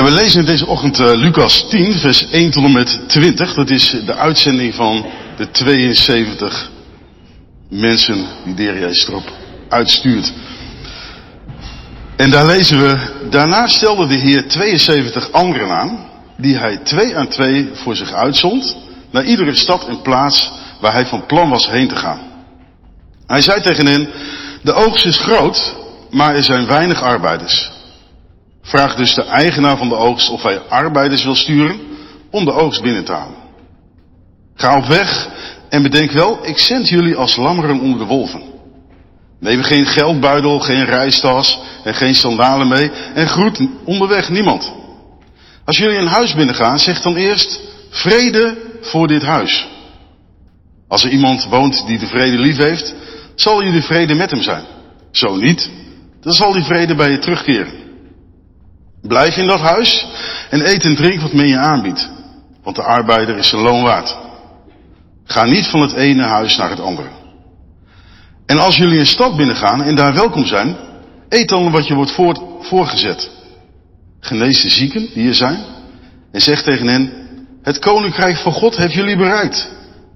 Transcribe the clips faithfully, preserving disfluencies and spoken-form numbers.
Ja, we lezen in deze ochtend uh, Lucas tien, vers één tot en met twintig. Dat is de uitzending van de tweeënzeventig mensen die de Heer Jezus erop uitstuurt. En daar lezen we, daarna stelde de Heer tweeënzeventig anderen aan, die hij twee aan twee voor zich uitzond, naar iedere stad en plaats waar hij van plan was heen te gaan. Hij zei tegen hen, de oogst is groot, maar er zijn weinig arbeiders. Vraag dus de eigenaar van de oogst of hij arbeiders wil sturen om de oogst binnen te halen. Ga op weg en bedenk wel, ik zend jullie als lammeren onder de wolven. Neem geen geldbuidel, geen reistas en geen sandalen mee en groet onderweg niemand. Als jullie een huis binnengaan, zeg dan eerst vrede voor dit huis. Als er iemand woont die de vrede lief heeft, zal jullie vrede met hem zijn. Zo niet, dan zal die vrede bij je terugkeren. Blijf in dat huis en eet en drink wat men je aanbiedt, want de arbeider is zijn loon waard. Ga niet van het ene huis naar het andere. En als jullie een stad binnengaan en daar welkom zijn, eet dan wat je wordt voor, voorgezet. Genees de zieken die er zijn en zeg tegen hen, het koninkrijk van God heeft jullie bereikt.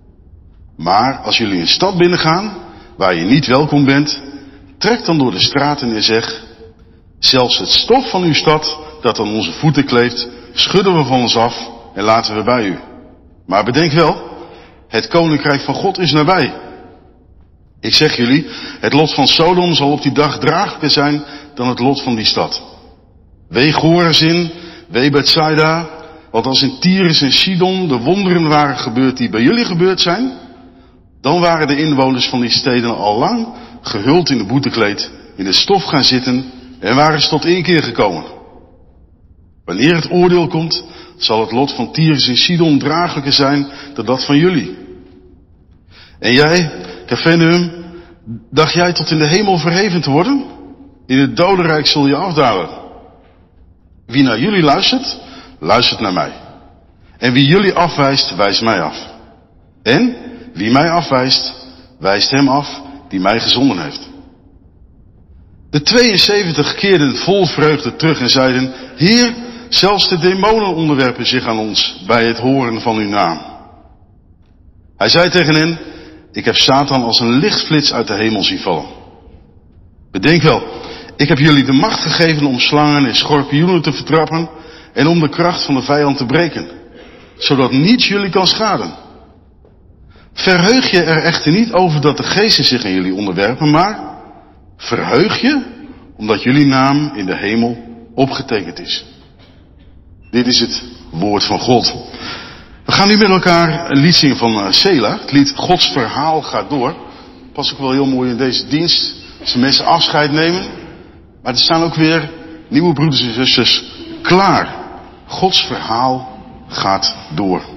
Maar als jullie een stad binnengaan waar je niet welkom bent, trek dan door de straten en zeg, zelfs het stof van uw stad dat aan onze voeten kleeft, schudden we van ons af en laten we bij u. Maar bedenk wel, het koninkrijk van God is nabij. Ik zeg jullie, het lot van Sodom zal op die dag draaglijker zijn dan het lot van die stad. Wee Chorazin, wee Bethsaida, want als in Tyrus en Sidon de wonderen waren gebeurd die bij jullie gebeurd zijn, dan waren de inwoners van die steden al lang gehuld in de boetekleed in de stof gaan zitten en waren ze tot inkeer gekomen. Wanneer het oordeel komt, zal het lot van Tyrus en Sidon draaglijker zijn dan dat van jullie. En jij, Capernaum, dacht jij tot in de hemel verheven te worden? In het dodenrijk zul je afdalen. Wie naar jullie luistert, luistert naar mij. En wie jullie afwijst, wijst mij af. En wie mij afwijst, wijst hem af die mij gezonden heeft. De tweeënzeventig keerden vol vreugde terug en zeiden, Heer, zelfs de demonen onderwerpen zich aan ons bij het horen van uw naam. Hij zei tegen hen, ik heb Satan als een lichtflits uit de hemel zien vallen. Bedenk wel, ik heb jullie de macht gegeven om slangen en schorpioenen te vertrappen en om de kracht van de vijand te breken, zodat niets jullie kan schaden. Verheug je er echter niet over dat de geesten zich aan jullie onderwerpen, maar verheug je omdat jullie naam in de hemel opgetekend is. Dit is het woord van God. We gaan nu met elkaar een lied zingen van uh, Sela. Het lied Gods verhaal gaat door. Past ook wel heel mooi in deze dienst. Als de mensen afscheid nemen. Maar er staan ook weer nieuwe broeders en zusters klaar. Gods verhaal gaat door.